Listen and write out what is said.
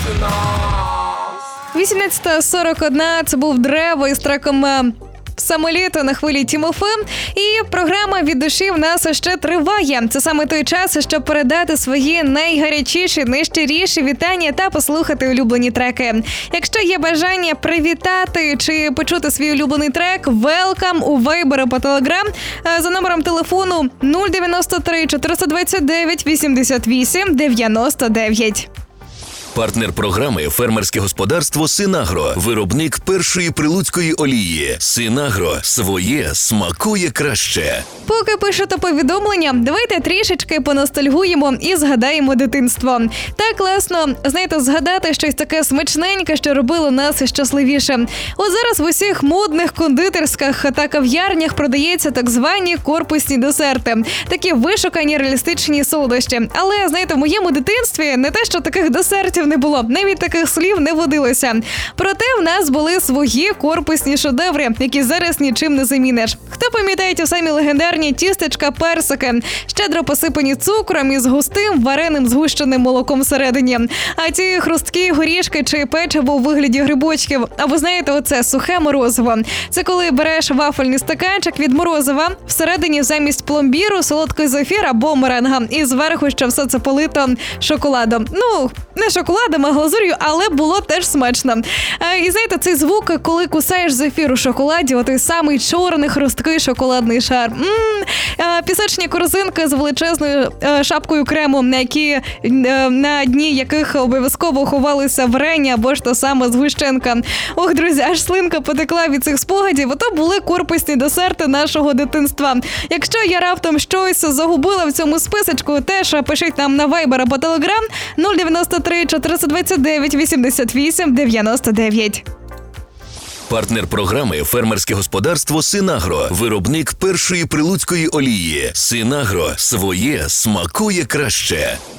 18:41, це був Древо із треком «Самоліто» на хвилі Тімофе. І програма «Від душі» в нас ще триває. Це саме той час, щоб передати свої найгарячіші, найщиріші вітання та послухати улюблені треки. Якщо є бажання привітати чи почути свій улюблений трек, welcome у Viber або Telegram за номером телефону 093 429 88 99. Партнер програми «Фермерське господарство Синагро». Виробник першої прилуцької олії. Синагро. Своє смакує краще. Поки пишете повідомлення, давайте трішечки поностальгуємо і згадаємо дитинство. Так класно, знаєте, згадати щось таке смачненьке, що робило нас щасливіше. От зараз в усіх модних кондитерських та кав'ярнях продається так звані корпусні десерти. Такі вишукані реалістичні солодощі. Але, знаєте, в моєму дитинстві не те, що таких десертів не було, навіть таких слів не водилося. Проте в нас були свої корпусні шедеври, які зараз нічим не заміниш. Хто пам'ятає ті самі легендарні тістечка-персики, щедро посипані цукром із густим вареним згущеним молоком всередині. А ті хрусткі горішки чи печиво у вигляді грибочків. А ви знаєте, оце сухе морозиво. Це коли береш вафельний стаканчик від морозива, всередині замість пломбіру солодкий зефір або меренга. І зверху ще все це полито шоколадом. Ну, не шоколадом, а глазур'ю, але було теж смачно. І знаєте, цей звук, коли кусаєш зефір у шоколаді, отой самий чорний хрусткий шоколадний шар. Пісочні корзинки з величезною шапкою крему, на дні яких обов'язково ховалися варення або ж та сама згущенка. Ох, друзі, аж слинка потекла від цих спогадів. Ото були корпусні десерти нашого дитинства. Якщо я раптом щось загубила в цьому списочку, теж пишіть нам на Viber або Telegram 093 429 88 99. Партнер програми «Фермерське господарство Синагро». Виробник першої прилуцької олії. Синагро. Своє смакує краще.